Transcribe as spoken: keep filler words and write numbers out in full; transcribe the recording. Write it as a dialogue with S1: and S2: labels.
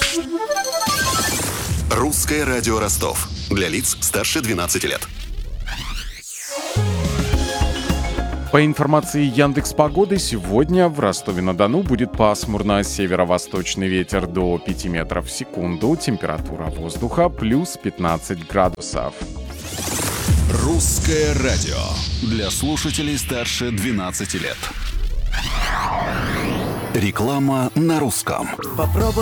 S1: Русское радио Ростов. Для лиц старше двенадцати лет.
S2: По информации Яндекс.Погоды, сегодня в Ростове-на-Дону будет пасмурно, северо-восточный ветер до пяти метров в секунду, температура воздуха плюс пятнадцать градусов.
S1: Русское радио. Для слушателей старше двенадцати лет. Реклама на русском.
S3: Попробуй